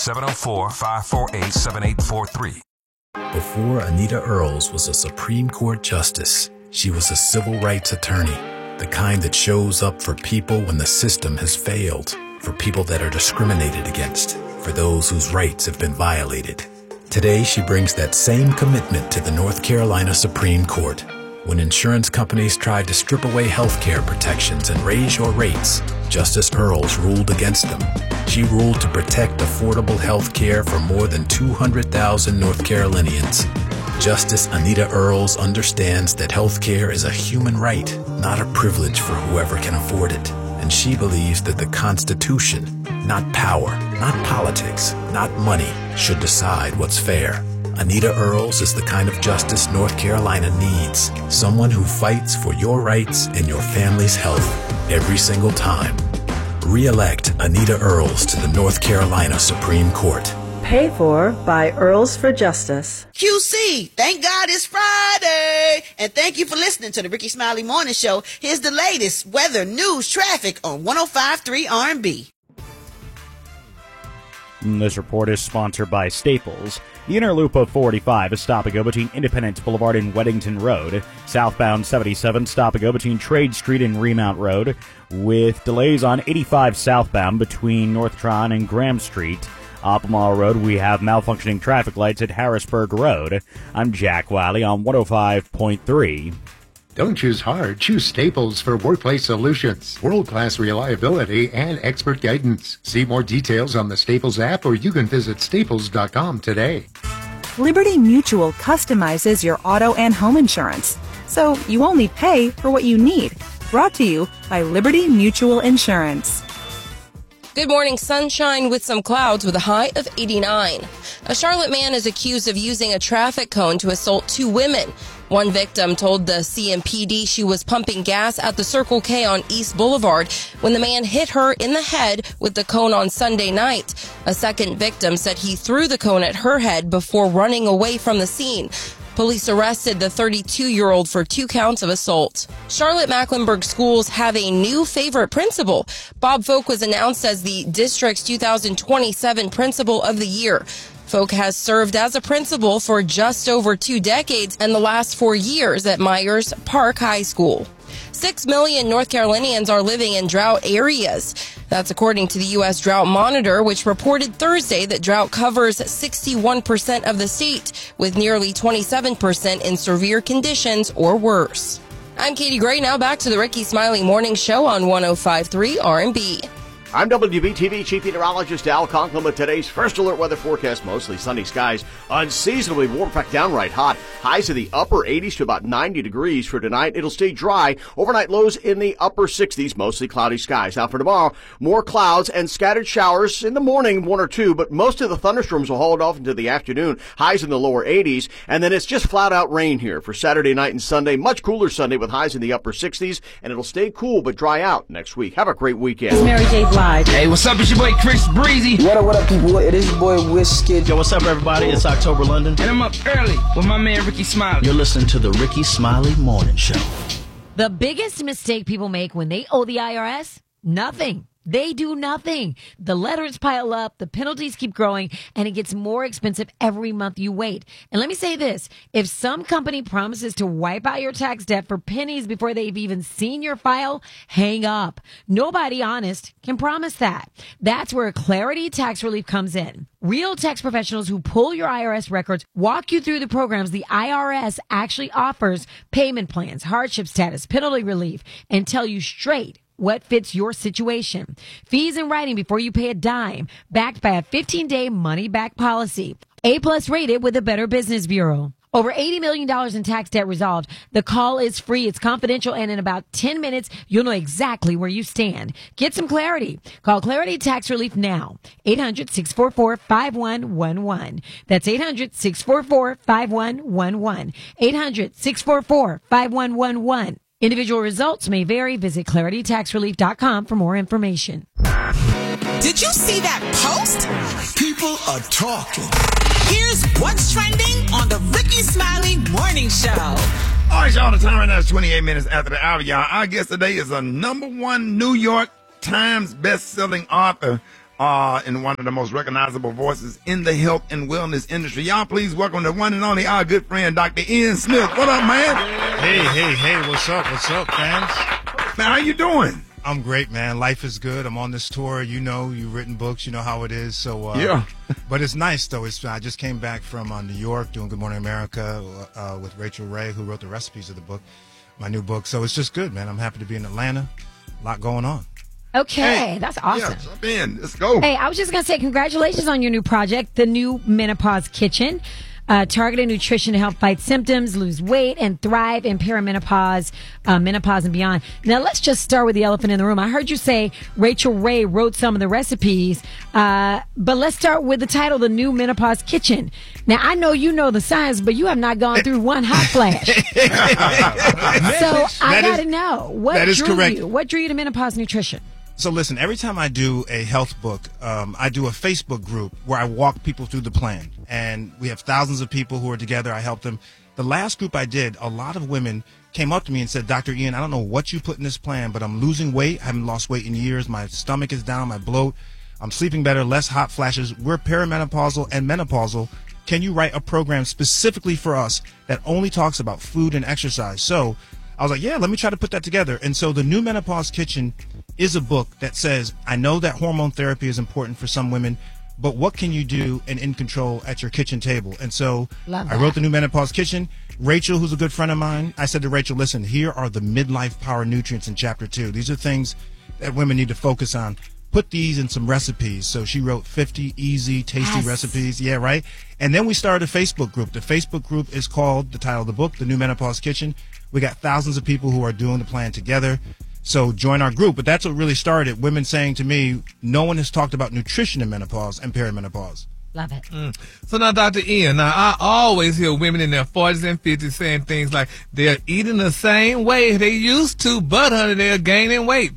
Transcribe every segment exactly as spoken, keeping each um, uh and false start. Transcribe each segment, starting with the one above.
seven oh four, five four eight, seven eight four three. Before Anita Earls was a Supreme Court justice, she was a civil rights attorney, the kind that shows up for people when the system has failed, for people that are discriminated against, for those whose rights have been violated. Today, she brings that same commitment to the North Carolina Supreme Court. When insurance companies tried to strip away health care protections and raise your rates, Justice Earls ruled against them. She ruled to protect affordable health care for more than two hundred thousand North Carolinians. Justice Anita Earls understands that health care is a human right, not a privilege for whoever can afford it. And she believes that the Constitution, not power, not politics, not money, should decide what's fair. Anita Earls is the kind of justice North Carolina needs. Someone who fights for your rights and your family's health every single time. Re-elect Anita Earls to the North Carolina Supreme Court. Paid for by Earls for Justice. Q C, thank God it's Friday. And thank you for listening to the Ricky Smiley Morning Show. Here's the latest weather, news, traffic on one oh five point three R and B. This report is sponsored by Staples. The inner loop of forty-five is stop-and-go between Independence Boulevard and Weddington Road. Southbound seventy-seven, stop-and-go between Trade Street and Remount Road, with delays on eighty-five southbound between North Tron and Graham Street. Albemarle Road, we have malfunctioning traffic lights at Harrisburg Road. I'm Jack Wiley on one oh five point three. Don't choose hard. Choose Staples for workplace solutions. World-class reliability and expert guidance. See more details on the Staples app, or you can visit staples dot com today. Liberty Mutual customizes your auto and home insurance, so you only pay for what you need. Brought to you by Liberty Mutual Insurance. Good morning. Sunshine with some clouds with a high of eighty-nine. A Charlotte man is accused of using a traffic cone to assault two women. One victim told the C M P D she was pumping gas at the Circle K on East Boulevard when the man hit her in the head with the cone on Sunday night. A second victim said he threw the cone at her head before running away from the scene. Police arrested the thirty-two-year-old for two counts of assault. Charlotte-Mecklenburg schools have a new favorite principal. Bob Folk was announced as the district's two thousand twenty-seven Principal of the Year. Folk has served as a principal for just over two decades and the last four years at Myers Park High School. Six million North Carolinians are living in drought areas. That's according to the U S Drought Monitor, which reported Thursday that drought covers sixty-one percent of the state, with nearly twenty-seven percent in severe conditions or worse. I'm Katie Gray. Now back to the Ricky Smiley Morning Show on one oh five point three R and B. I'm W B T V Chief Meteorologist Al Conklin with today's first alert weather forecast. Mostly sunny skies, unseasonably warm, in fact, downright hot. Highs in the upper eighties to about ninety degrees for tonight. It'll stay dry. Overnight lows in the upper sixties, mostly cloudy skies. Now for tomorrow, more clouds and scattered showers in the morning, one or two, but most of the thunderstorms will hold off into the afternoon. Highs in the lower eighties, and then it's just flat out rain here for Saturday night and Sunday. Much cooler Sunday with highs in the upper sixties, and it'll stay cool but dry out next week. Have a great weekend. It's Mary J. Blige. Hey, what's up? It's your boy Chris Breezy. What up, what up, people? It is your boy Wizkid. Yo, what's up, everybody? It's October London. And I'm up early with my man Ricky Smiley. You're listening to the Ricky Smiley Morning Show. The biggest mistake people make when they owe the I R S? Nothing. They do nothing. The letters pile up, the penalties keep growing, and it gets more expensive every month you wait. And let me say this. If some company promises to wipe out your tax debt for pennies before they've even seen your file, hang up. Nobody honest can promise that. That's where Clarity Tax Relief comes in. Real tax professionals who pull your I R S records walk you through the programs the I R S actually offers, payment plans, hardship status, penalty relief, and tell you straight what fits your situation. Fees in writing before you pay a dime, backed by a fifteen-day money-back policy. A-plus rated with the Better Business Bureau. Over eighty million dollars in tax debt resolved. The call is free. It's confidential. And in about ten minutes, you'll know exactly where you stand. Get some clarity. Call Clarity Tax Relief now. eight hundred, six four four, five one one one. That's eight hundred, six four four, five one one one. eight hundred, six four four, five one one one. Individual results may vary. Visit clarity tax relief dot com for more information. Did you see that post? People are talking. Here's what's trending on the Ricky Smiley Morning Show. All right, y'all, the time right now is twenty-eight minutes after the hour, y'all. Our guest today is a number one New York Times best-selling author, uh, and one of the most recognizable voices in the health and wellness industry. Y'all please welcome the one and only our good friend, Doctor Ian Smith. What up, man? Hey, hey, hey, what's up? What's up, fans? Man, how you doing? I'm great, man. Life is good. I'm on this tour. You know, you've written books. You know how it is. So, uh, yeah. But it's nice, though. It's I just came back from uh, New York doing Good Morning America uh, with Rachel Ray, who wrote the recipes of the book, my new book. So it's just good, man. I'm happy to be in Atlanta. A lot going on. Okay, Hey, that's awesome. Yeah, jump in. Let's go. Hey, I was just going to say congratulations on your new project, the new Menopause Kitchen. Uh, targeted nutrition to help fight symptoms, lose weight, and thrive in perimenopause, uh, menopause, and beyond. Now, let's just start with the elephant in the room. I heard you say Rachel Ray wrote some of the recipes, uh, but let's start with the title, The New Menopause Kitchen. Now, I know you know the science, but you have not gone through one hot flash. So I got to know, what that is drew correct. you? What drew you to menopause nutrition? So listen, every time I do a health book, um, I do a Facebook group where I walk people through the plan. And we have thousands of people who are together. I help them. The last group I did, a lot of women came up to me and said, Doctor Ian, I don't know what you put in this plan, but I'm losing weight. I haven't lost weight in years. My stomach is down, my bloat. I'm sleeping better, less hot flashes. We're perimenopausal and menopausal. Can you write a program specifically for us that only talks about food and exercise? So I was like, yeah, let me try to put that together. And so the New Menopause Kitchen is a book that says, I know that hormone therapy is important for some women, but what can you do and in control at your kitchen table? And so I wrote the New Menopause Kitchen. Rachel, who's a good friend of mine, I said to Rachel, listen, here are the midlife power nutrients in chapter two. These are things that women need to focus on. Put these in some recipes. So she wrote fifty easy, tasty Yes. recipes. Yeah, right? And then we started a Facebook group. The Facebook group is called, the title of the book, The New Menopause Kitchen. We got thousands of people who are doing the plan together. So join our group. But that's what really started. Women saying to me, no one has talked about nutrition in menopause and perimenopause. Love it. Mm. So now, Doctor Ian, now I always hear women in their forties and fifties saying things like they're eating the same way they used to, but honey, they're gaining weight.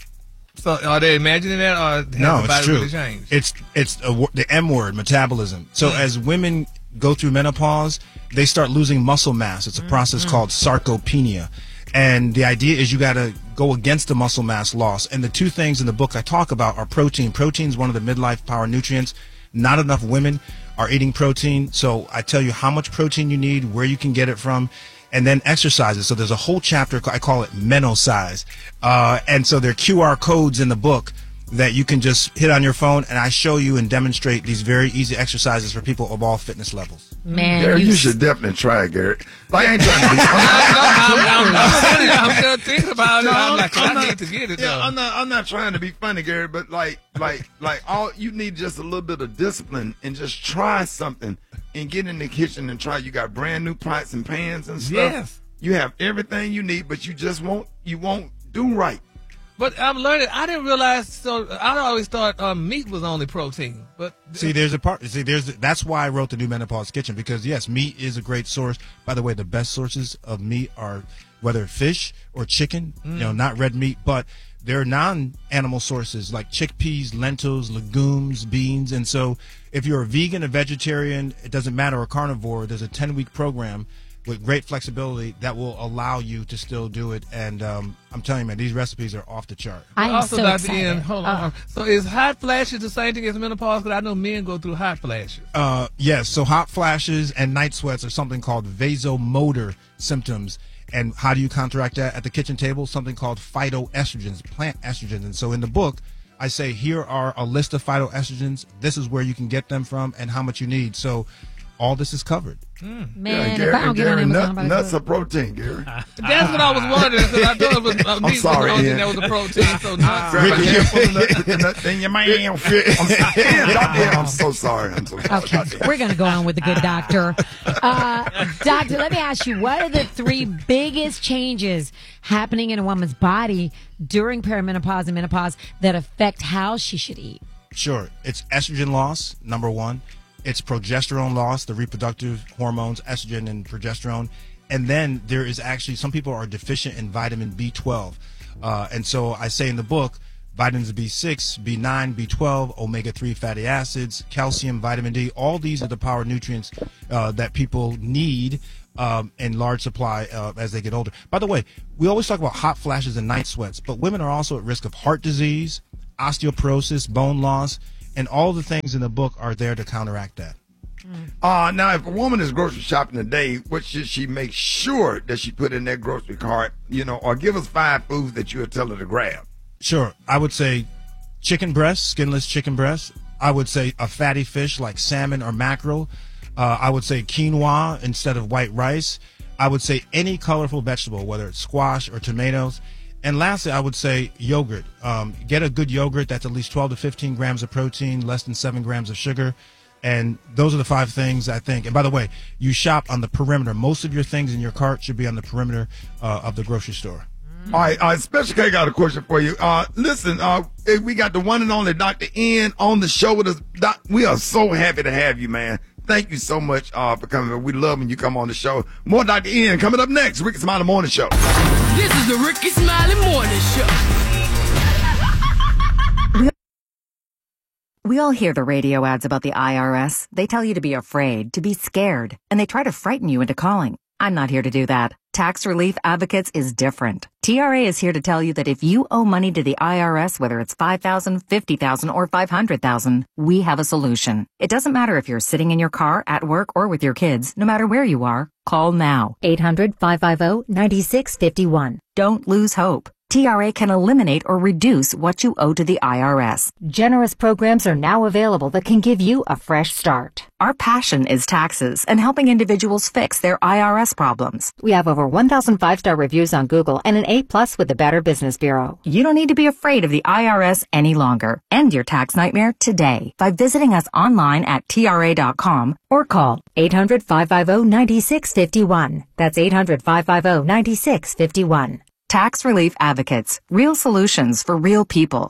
So are they imagining that, or has No, the it's body true. really changed? It's it's a, wo- the M word, metabolism. So Mm. as women go through menopause, they start losing muscle mass. It's a process Mm. called sarcopenia. And the idea is you got to go against the muscle mass loss. And the two things in the book I talk about are protein. Protein is one of the midlife power nutrients. Not enough women are eating protein. So I tell you how much protein you need, where you can get it from, and then exercises. So there's a whole chapter, I call it Menosize. Uh, and so there are Q R codes in the book that you can just hit on your phone, and I show you and demonstrate these very easy exercises for people of all fitness levels. Man, Gary, you you s- should definitely try it, Gary. Like, I ain't trying to be. I'm, I'm, I'm, I'm still thinking about it. I'm like, I not, need to get it yeah, though. I'm not. I'm not trying to be funny, Gary, but like, like, like, all you need just a little bit of discipline and just try something and get in the kitchen and try. You got brand new pots and pans and stuff. Yes. You have everything you need, but you just won't. You won't do right. But I'm learning. I didn't realize. So I always thought um, meat was only protein. But See, there's a part. See, there's that's why I wrote the New Menopause Kitchen, because yes, meat is a great source. By the way, the best sources of meat are whether fish or chicken. Mm. You know, not red meat, but there are non-animal sources like chickpeas, lentils, legumes, beans. And so, if you're a vegan, a vegetarian, it doesn't matter, a carnivore. There's a ten-week program with great flexibility that will allow you to still do it. And um, I'm telling you, man, these recipes are off the chart. I am also, so Doctor excited. Ian, hold on. Uh, So is hot flashes the same thing as menopause? Because I know men go through hot flashes. Uh, yes, so hot flashes and night sweats are something called vasomotor symptoms. And how do you counteract that at the kitchen table? Something called phytoestrogens, plant estrogens. And so in the book, I say, here are a list of phytoestrogens. This is where you can get them from and how much you need. So all this is covered. Man, yeah, if Gary, I don't get on Gary, Amazon, nut, I'm about nuts to are protein, Gary. That's what I was wondering. Because I thought it was uh, I'm meat was sorry, the only thing Ian. that was a protein. So nuts. Grab a handful of nuts, put the nuts in your mouth. I'm, I'm, I'm so sorry. I'm so sorry. Okay, we're going to go on with the good doctor. Uh, doctor, let me ask you, what are the three biggest changes happening in a woman's body during perimenopause and menopause that affect how she should eat? Sure. It's estrogen loss, number one. It's progesterone loss, the reproductive hormones, estrogen and progesterone. And then there is actually, some people are deficient in vitamin B twelve. Uh, and so I say in the book, vitamins B six, B nine, B twelve, omega three fatty acids, calcium, vitamin D, all these are the power nutrients uh, that people need um, in large supply uh, as they get older. By the way, we always talk about hot flashes and night sweats, but women are also at risk of heart disease, osteoporosis, bone loss, And all the things in the book are there to counteract that. Uh, now, if a woman is grocery shopping today, what should she make sure that she put in that grocery cart, you know, or give us five foods that you would tell her to grab? Sure. I would say chicken breast, skinless chicken breast. I would say a fatty fish like salmon or mackerel. Uh, I would say quinoa instead of white rice. I would say any colorful vegetable, whether it's squash or tomatoes. And lastly, I would say yogurt. Um, get a good yogurt that's at least twelve to fifteen grams of protein, less than seven grams of sugar. And those are the five things I think. And by the way, you shop on the perimeter. Most of your things in your cart should be on the perimeter uh, of the grocery store. All right, uh, Special K got a question for you. Uh, listen, uh, we got the one and only Doctor N on the show with us. Doc, we are so happy to have you, man. Thank you so much uh, for coming. We love when you come on the show. More Doctor N coming up next. Ricky Smiley Morning Show. This is the Ricky Smiley Morning Show. We all hear the radio ads about the I R S. They tell you to be afraid, to be scared, and they try to frighten you into calling. I'm not here to do that. Tax Relief Advocates is different. T R A is here to tell you that if you owe money to the I R S, whether it's five thousand dollars, fifty thousand dollars, or five hundred thousand dollars, we have a solution. It doesn't matter if you're sitting in your car, at work, or with your kids. No matter where you are, call now. eight hundred, five five zero, nine six five one. Don't lose hope. T R A can eliminate or reduce what you owe to the I R S. Generous programs are now available that can give you a fresh start. Our passion is taxes and helping individuals fix their I R S problems. We have over one thousand five-star reviews on Google and an A plus with the Better Business Bureau. You don't need to be afraid of the I R S any longer. End your tax nightmare today by visiting us online at T R A dot com or call eight hundred, five five zero, nine six five one. That's eight hundred, five five zero, nine six five one. Tax Relief Advocates. Real solutions for real people.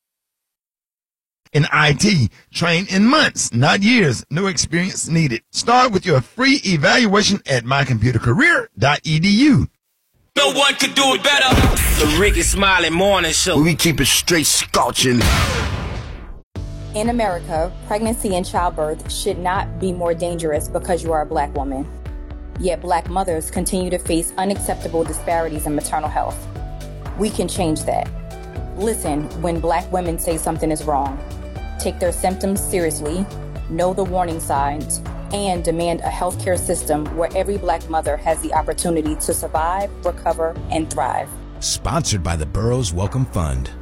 In I T, train in months, not years. No experience needed. Start with your free evaluation at my computer career dot e d u. No one could do it better. The Ricky Smiley Morning Show. We keep it straight scorching. In America, pregnancy and childbirth should not be more dangerous because you are a black woman. Yet black mothers continue to face unacceptable disparities in maternal health. We can change that. Listen when black women say something is wrong. Take their symptoms seriously, know the warning signs, and demand a healthcare system where every black mother has the opportunity to survive, recover, and thrive. Sponsored by the Burroughs Welcome Fund.